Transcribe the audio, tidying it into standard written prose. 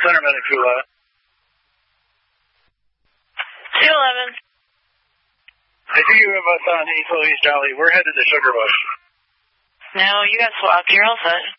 Center Medic 211. 211. I think you have us on East Charlie. We're headed to Sugar Bush. No, you got swapped. You're all set.